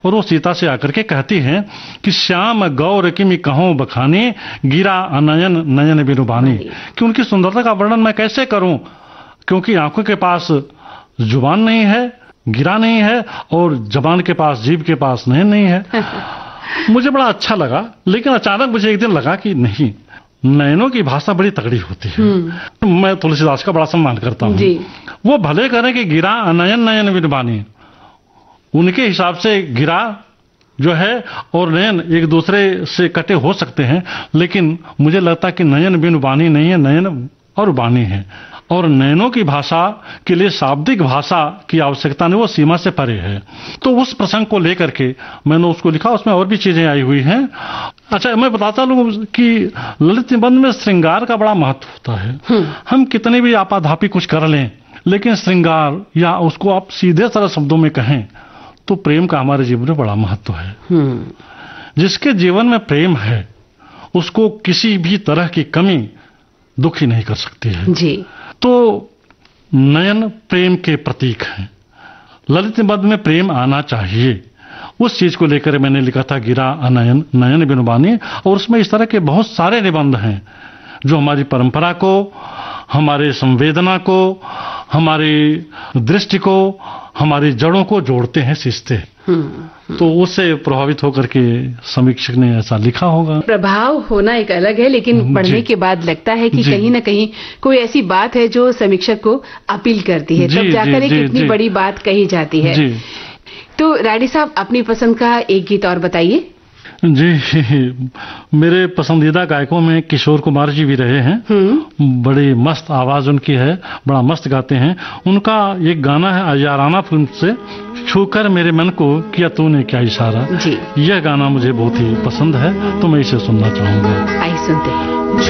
और वो सीता से आकर के कहती हैं कि श्याम गौर किमि कहूं बखानी, गिरा अनयन नयन बिनु बानी। कि उनकी सुंदरता का वर्णन मैं कैसे करूं, क्योंकि आंखों के पास जुबान नहीं है, गिरा नहीं है, और जबान के पास, जीभ के पास नयन नहीं है। मुझे बड़ा अच्छा लगा, लेकिन अचानक मुझे एक दिन लगा कि नहीं, नयनों की भाषा बड़ी तगड़ी होती है। मैं तुलसीदास का बड़ा सम्मान करता हूँ। वो भले करें कि गिरा अनयन नयन बिनु बानी, उनके हिसाब से गिरा जो है और नयन एक दूसरे से कटे हो सकते हैं, लेकिन मुझे लगता है कि नयन बिनु बानी नहीं है, नयन और बानी है। और नयनों की भाषा के लिए शाब्दिक भाषा की आवश्यकता नहीं, वो सीमा से परे है। तो उस प्रसंग को लेकर के मैंने उसको लिखा, उसमें और भी चीजें आई हुई हैं। अच्छा, मैं बताता लूं कि ललित निबंध में श्रृंगार का बड़ा महत्व होता है। हम कितने भी आपाधापी कुछ कर लें, लेकिन श्रृंगार या उसको आप सीधे सरल शब्दों में कहें तो प्रेम का हमारे जीवन में बड़ा महत्व है। जिसके जीवन में प्रेम है उसको किसी भी तरह की कमी दुखी नहीं कर सकती है जी। तो नयन प्रेम के प्रतीक हैं। ललित निबंध में प्रेम आना चाहिए, उस चीज को लेकर मैंने लिखा था गिरा अनयन नयन बिनु बानी। और उसमें इस तरह के बहुत सारे निबंध हैं जो हमारी परंपरा को, हमारे संवेदना को, हमारी दृष्टि को, हमारी जड़ों को जोड़ते हैं, सींचते हैं। तो उससे प्रभावित होकर के समीक्षक ने ऐसा लिखा होगा। प्रभाव होना एक अलग है, लेकिन पढ़ने के बाद लगता है कि कहीं न कहीं कोई ऐसी बात है जो समीक्षक को अपील करती है, तब जाकर एक इतनी बड़ी बात कही जाती है। तो राडी साहब, अपनी पसंद का एक गीत और बताइए। जी, मेरे पसंदीदा गायकों में किशोर कुमार जी भी रहे हैं। बड़ी मस्त आवाज उनकी है, बड़ा मस्त गाते हैं। उनका एक गाना है याराना फिल्म से, छूकर मेरे मन को किया तूने क्या इशारा। यह गाना मुझे बहुत ही पसंद है, तो मैं इसे सुनना चाहूंगा। आइए सुनते हैं।